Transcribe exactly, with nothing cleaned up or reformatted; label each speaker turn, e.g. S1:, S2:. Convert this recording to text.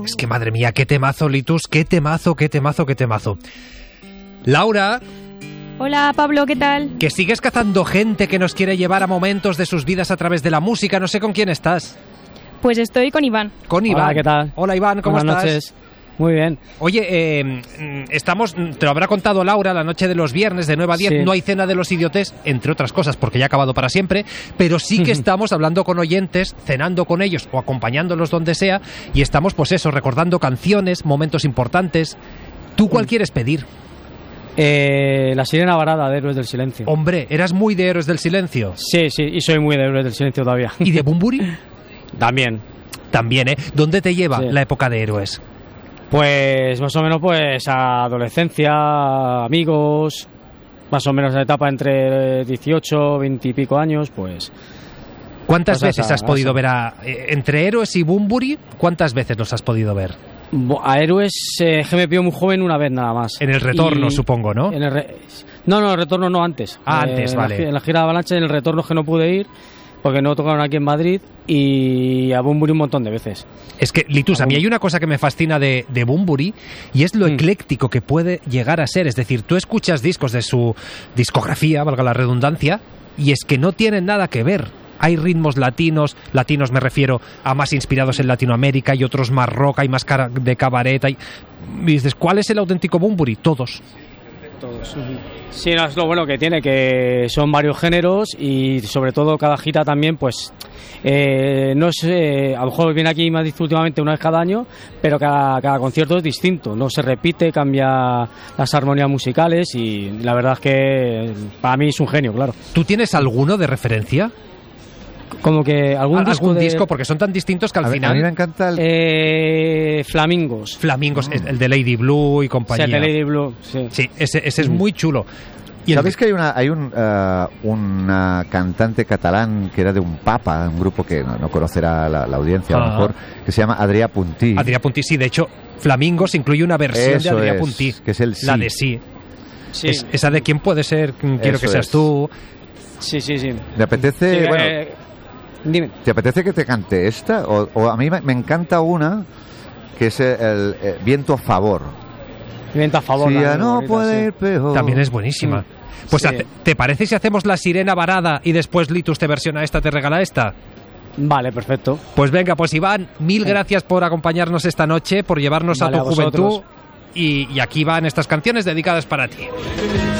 S1: Es que madre mía, qué temazo, Litus, qué temazo, qué temazo, qué temazo. Laura.
S2: Hola, Pablo, ¿qué tal?
S1: Que sigues cazando gente que nos quiere llevar a momentos de sus vidas a través de la música. No sé con quién estás.
S2: Pues estoy con Iván.
S1: Con Iván.
S3: Hola, ¿qué tal?
S1: Hola, Iván, ¿cómo
S3: Buenas
S1: estás?
S3: noches. Muy bien.
S1: Oye, eh, estamos, te lo habrá contado Laura, la noche de los viernes de nueve a diez,
S3: Sí.
S1: no hay cena de los idiotes, entre otras cosas, porque ya ha acabado para siempre, pero sí que estamos hablando con oyentes, cenando con ellos o acompañándolos donde sea, y estamos, pues eso, recordando canciones, momentos importantes. ¿Tú cuál quieres pedir?
S3: Eh, la sirena varada de Héroes del Silencio.
S1: Hombre, ¿eras muy de Héroes del Silencio?
S3: Sí, sí, y soy muy de Héroes del Silencio todavía.
S1: ¿Y de Bunbury?
S3: También.
S1: También, ¿eh? ¿Dónde te lleva
S3: Sí.
S1: la época de Héroes?
S3: Pues más o menos pues a adolescencia, amigos, más o menos la etapa entre dieciocho, veinte y pico años, pues...
S1: ¿Cuántas
S3: Pues
S1: veces
S3: esa-
S1: has podido
S3: esa.
S1: ver a... eh, entre Héroes y Bunbury, ¿cuántas veces los has podido ver?
S3: Bo- A Héroes eh, que me pilló muy joven una vez nada más.
S1: En el retorno,
S3: Y-
S1: supongo, ¿no?
S3: En el re- No, no, el retorno no, antes.
S1: Ah, antes,
S3: en la
S1: vale.
S3: gi- en la gira de Avalanche, en el retorno que no pude ir, porque no tocaron aquí en Madrid, y a Bunbury un montón de veces.
S1: Es que, Litus, a mí hay una cosa que me fascina de, de Bunbury y es lo
S3: Mm.
S1: ecléctico que puede llegar a ser. Es decir, tú escuchas discos de su discografía, valga la redundancia, y es que no tienen nada que ver. Hay ritmos latinos, latinos me refiero a más inspirados en Latinoamérica y otros más rock, hay más cara de cabaret. Hay... Y dices, ¿cuál es el auténtico Bunbury? Todos.
S3: Todos. Sí, no, es lo bueno que tiene, que son varios géneros y sobre todo cada gira también, pues eh, no sé, a lo mejor viene aquí, me ha dicho últimamente, una vez cada año, pero cada, cada concierto es distinto, no se repite, cambia las armonías musicales y la verdad es que para mí es un genio, claro.
S1: ¿Tú tienes alguno de referencia?
S3: Como que algún
S1: ¿Algún
S3: disco, de,
S1: disco? Porque son tan distintos que al
S4: A, ver,
S1: final...
S4: a mí me encanta el...
S3: eh, Flamingos.
S1: Flamingos, el de Lady Blue y
S3: O
S1: compañía.
S3: sea, de Lady Blue, sí.
S1: Sí, ese, ese es
S3: Mm.
S1: muy chulo. Y el-
S4: ¿Sabéis que hay una hay un eh, una cantante catalán que era de un papa, un grupo que no, no conocerá la, la audiencia a lo
S1: Ah.
S4: mejor, que se llama Adrià Puntí?
S1: Adrià Puntí, sí, de hecho, Flamingos incluye una versión
S4: Eso
S1: de Adrià
S4: es,
S1: Puntí,
S4: que es el
S1: la
S4: sí.
S1: de sí.
S3: Sí,
S1: Es- esa de quién puede ser, quiero
S4: Eso
S1: que seas
S4: es.
S1: tú.
S3: sí, sí. sí.
S4: ¿Te apetece,
S3: Sí,
S4: bueno,
S3: eh, dime.
S4: ¿te apetece que te cante esta? O, o a mí me, me encanta una que es el, el, eh, Viento a favor.
S3: Viento a favor.
S4: Si
S3: la
S4: ya
S3: muy
S4: no
S3: bonita,
S4: puede
S3: sí.
S4: ir peor.
S1: También es buenísima.
S3: Mm.
S1: Pues
S3: Sí.
S1: hace- ¿te parece si hacemos la sirena varada y después Litus te versiona esta, te regala esta?
S3: Vale, perfecto.
S1: Pues venga, pues Iván, mil
S3: Sí.
S1: gracias por acompañarnos esta noche, por llevarnos
S3: Vale,
S1: a
S3: a
S1: tu juventud.
S3: vosotros.
S1: Y, y aquí van estas canciones dedicadas para ti.